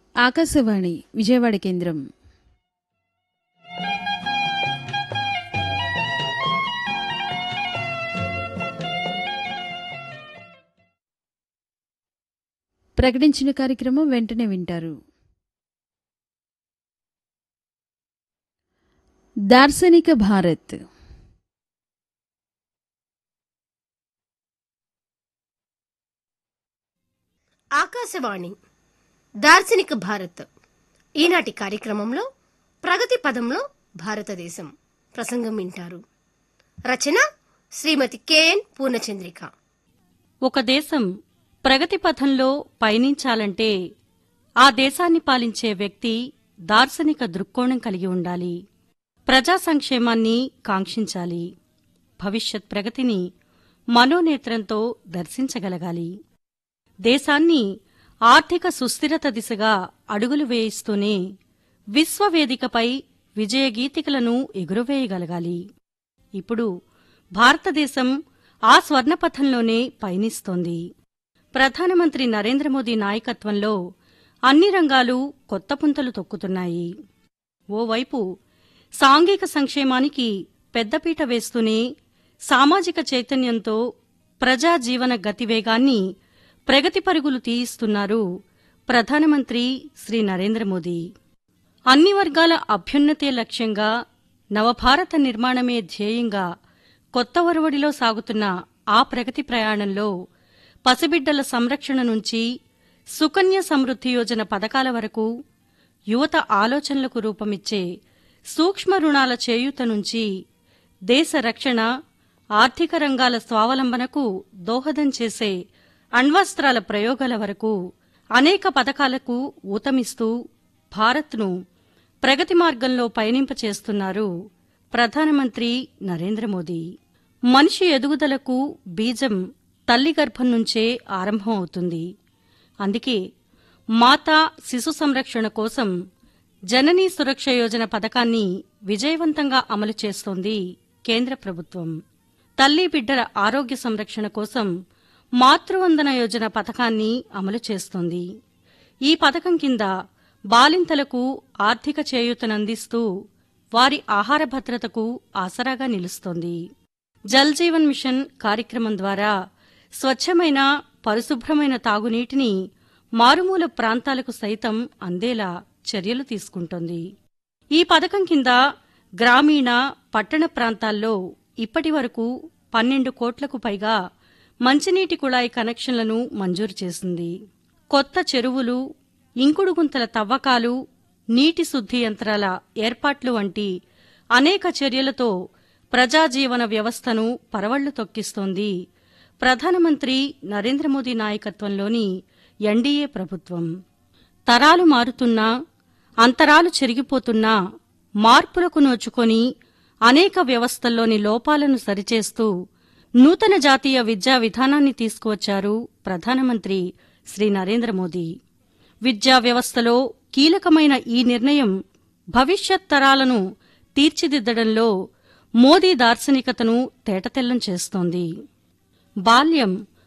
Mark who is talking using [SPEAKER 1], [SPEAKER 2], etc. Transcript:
[SPEAKER 1] ఆకాశవాణి విజయవాడ కేంద్రం. ప్రకటించిన కార్యక్రమం వెంటనే వింటారు. దార్శనిక భారత్.
[SPEAKER 2] ఆకాశవాణి దార్శనిక భారత్. ఈనాటి కార్యక్రమంలో ప్రగతి పదంలో భారతదేశం ప్రసంగం వింటారు. రచన శ్రీమతి కెఎన్ పూర్ణచంద్రిక.
[SPEAKER 3] ఒక దేశం ప్రగతి పథంలో పయనించాలంటే ఆ దేశాన్ని పాలించే వ్యక్తి దార్శనిక దృక్కోణం కలిగి ఉండాలి. ప్రజా సంక్షేమాన్ని కాంక్షించాలి. భవిష్యత్ ప్రగతిని మనోనేత్రంతో దర్శించగలగాలి. దేశాన్ని ఆర్థిక సుస్థిరత దిశగా అడుగులు వేయిస్తూనే విశ్వవేదికపై విజయగీతికలను ఎగురవేయగలగాలి. ఇప్పుడు భారతదేశం ఆ స్వర్ణపథంలోనే పయనిస్తోంది. ప్రధానమంత్రి నరేంద్ర మోదీ నాయకత్వంలో అన్ని రంగాలు కొత్త పుంతలు తొక్కుతున్నాయి. ఓవైపు సాంఘిక సంక్షేమానికి పెద్దపీట వేస్తూనే సామాజిక చైతన్యంతో ప్రజా జీవన గతివేగాన్ని ప్రగతి పరుగులు తీయిస్తున్నారు ప్రధానమంత్రి శ్రీ నరేంద్ర మోదీ. అన్ని వర్గాల అభ్యున్నతే లక్ష్యంగా, నవభారత నిర్మాణమే ధ్యేయంగా కొత్త ఒరవడిలో సాగుతున్న ఆ ప్రగతి ప్రయాణంలో పసిబిడ్డల సంరక్షణ నుంచి సుకన్య సమృద్ధి యోజన పథకాల వరకు, యువత ఆలోచనలకు రూపమిచ్చే సూక్ష్మ రుణాల చేయూత నుంచి దేశ రక్షణ, ఆర్థిక రంగాల స్వావలంబనకు దోహదం చేసే అణ్వస్త్రాల ప్రయోగాల వరకు అనేక పథకాలకు ఊతమిస్తూ భారత్ను ప్రగతి మార్గంలో పయనింపచేస్తున్నారు ప్రధానమంత్రి నరేంద్ర మోదీ. మనిషి ఎదుగుదలకు బీజం తల్లి గర్భం నుంచే ఆరంభం అవుతుంది. అందుకే మాతా శిశు సంరక్షణ కోసం జననీ సురక్ష యోజన పథకాన్ని విజయవంతంగా అమలు చేస్తోంది కేంద్ర ప్రభుత్వం. తల్లి బిడ్డల ఆరోగ్య సంరక్షణ కోసం మాతృవందన యోజన పథకాన్ని అమలు చేస్తోంది. ఈ పథకం కింద బాలింతలకు ఆర్థిక చేయూతనందిస్తూ వారి ఆహార భద్రతకు ఆసరాగా నిలుస్తోంది. జల్ జీవన్ మిషన్ కార్యక్రమం ద్వారా స్వచ్ఛమైన, పరిశుభ్రమైన తాగునీటిని మారుమూల ప్రాంతాలకు సైతం అందేలా చర్యలు తీసుకుంటోంది. ఈ పథకం కింద గ్రామీణ, పట్టణ ప్రాంతాల్లో ఇప్పటి వరకు 12 కోట్లకు పైగా మంచినీటి కుళాయి కనెక్షన్లను మంజూరు చేసింది. కొత్త చెరువులు, ఇంకుడు గుంతల తవ్వకాలు, నీటి శుద్ధి యంత్రాల ఏర్పాట్లు వంటి అనేక చర్యలతో ప్రజాజీవన వ్యవస్థను పరవళ్లు తొక్కిస్తోంది ప్రధానమంత్రి నరేంద్ర మోదీ నాయకత్వంలోని ఎన్డీఏ ప్రభుత్వం. తరాలు మారుతున్నా, అంతరాలు చెరిగిపోతున్నా మార్పులకు నోచుకొని అనేక వ్యవస్థల్లోని లోపాలను సరిచేస్తూ నూతన జాతీయ విద్యా విధానాన్ని తీసుకువచ్చారు ప్రధానమంత్రి శ్రీ నరేంద్ర మోదీ. విద్యా వ్యవస్థలో కీలకమైన ఈ నిర్ణయం భవిష్యత్ తరాలను తీర్చిదిద్దడంలో మోదీ దార్శనికతను తేటతెల్లం చేస్తోంది. బాల్యం